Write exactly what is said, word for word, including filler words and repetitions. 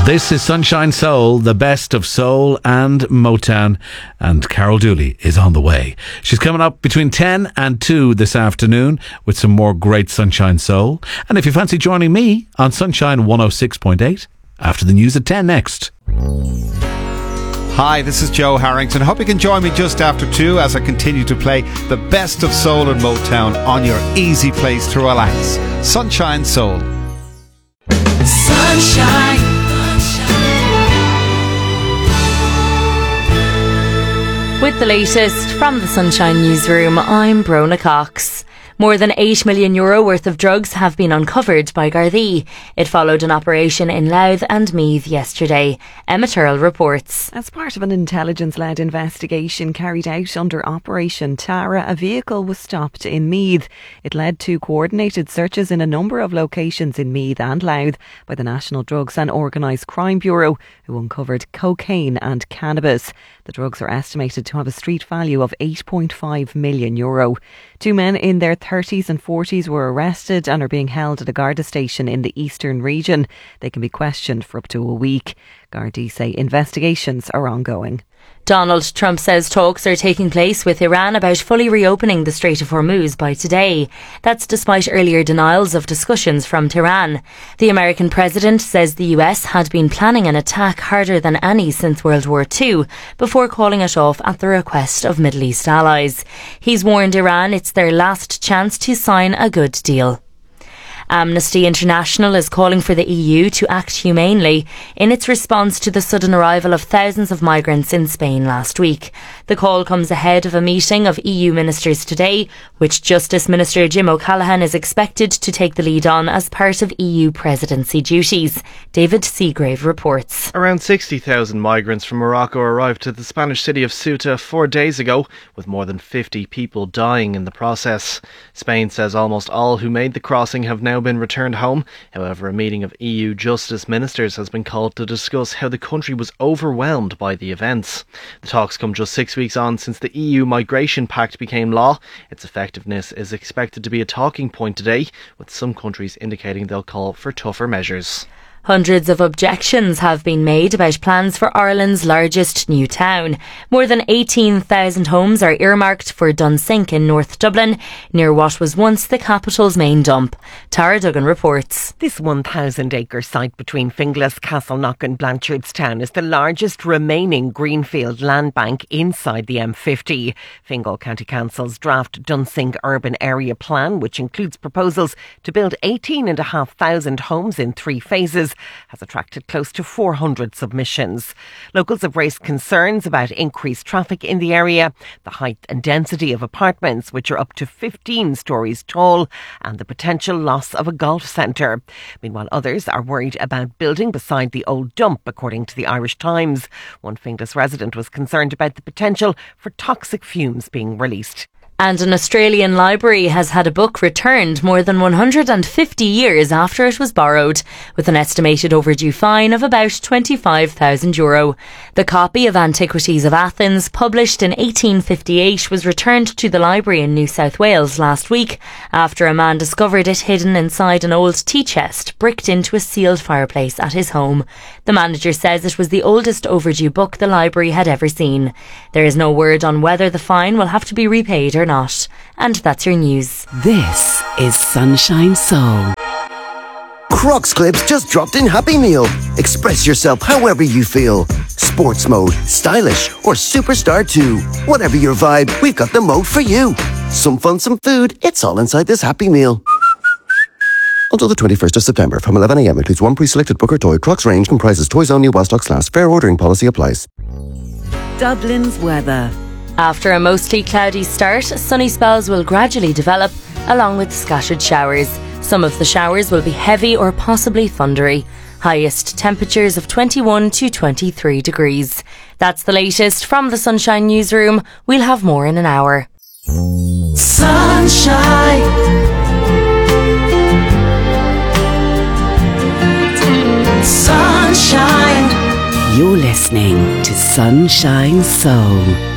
This is Sunshine Soul, the best of soul and Motown, and Carol Dooley is on the way. She's coming up between ten and two this afternoon with some more great Sunshine Soul. And if you fancy joining me on Sunshine one oh six point eight, after the news at ten next. Hi, this is Joe Harrington. Hope you can join me just after two as I continue to play the best of soul and Motown on your easy place to relax. Sunshine Soul. Sunshine. With the latest from the Sunshine Newsroom, I'm Brona Cox. More than eight million euro worth of drugs have been uncovered by Gardaí. It followed an operation in Louth and Meath yesterday. Emma Turrell reports. As part of an intelligence-led investigation carried out under Operation Tara, a vehicle was stopped in Meath. It led to coordinated searches in a number of locations in Meath and Louth by the National Drugs and Organised Crime Bureau, who uncovered cocaine and cannabis. The drugs are estimated to have a street value of eight point five million euro. Two men in their thirties and forties were arrested and are being held at a Garda station in the eastern region. They can be questioned for up to a week. Gardaí say investigations are ongoing. Donald Trump says talks are taking place with Iran about fully reopening the Strait of Hormuz by today. That's despite earlier denials of discussions from Tehran. The American president says the U S had been planning an attack harder than any since World War Two, before calling it off at the request of Middle East allies. He's warned Iran it's their last chance to sign a good deal. Amnesty International is calling for the E U to act humanely in its response to the sudden arrival of thousands of migrants in Spain last week. The call comes ahead of a meeting of E U ministers today, which Justice Minister Jim O'Callaghan is expected to take the lead on as part of E U presidency duties. David Seagrave reports. Around sixty thousand migrants from Morocco arrived to the Spanish city of Ceuta four days ago, with more than fifty people dying in the process. Spain says almost all who made the crossing have now been returned home. However, a meeting of E U justice ministers has been called to discuss how the country was overwhelmed by the events. The talks come just six weeks on since the E U Migration Pact became law. Its effectiveness is expected to be a talking point today, with some countries indicating they'll call for tougher measures. Hundreds of objections have been made about plans for Ireland's largest new town. More than eighteen thousand homes are earmarked for Dunsink in North Dublin, near what was once the capital's main dump. Tara Duggan reports. This one thousand acre site between Finglas, Castleknock and Blanchardstown is the largest remaining greenfield land bank inside the M fifty. Fingal County Council's draft Dunsink Urban Area Plan, which includes proposals to build eighteen thousand five hundred homes in three phases, has attracted close to four hundred submissions. Locals have raised concerns about increased traffic in the area, the height and density of apartments, which are up to fifteen stories tall, and the potential loss of a golf centre. Meanwhile, others are worried about building beside the old dump, according to the Irish Times. One Finglas resident was concerned about the potential for toxic fumes being released. And an Australian library has had a book returned more than one hundred fifty years after it was borrowed, with an estimated overdue fine of about twenty-five thousand euro. The copy of Antiquities of Athens, published in eighteen fifty-eight, was returned to the library in New South Wales last week after a man discovered it hidden inside an old tea chest bricked into a sealed fireplace at his home. The manager says it was the oldest overdue book the library had ever seen. There is no word on whether the fine will have to be repaid or not. And that's your news. This is Sunshine Soul. Crocs clips just dropped in Happy Meal. Express yourself however you feel. Sports mode, stylish, or superstar too. Whatever your vibe, we've got the mode for you. Some fun, some food, it's all inside this Happy Meal. Until the twenty-first of September from eleven a.m. includes one pre-selected book or toy. Crocs range comprises toys only while stocks last. Fair ordering policy applies. Dublin's weather. After a mostly cloudy start, sunny spells will gradually develop, along with scattered showers. Some of the showers will be heavy or possibly thundery. Highest temperatures of twenty-one to twenty-three degrees. That's the latest from the Sunshine Newsroom. We'll have more in an hour. Sunshine. Sunshine. You're listening to Sunshine Soul.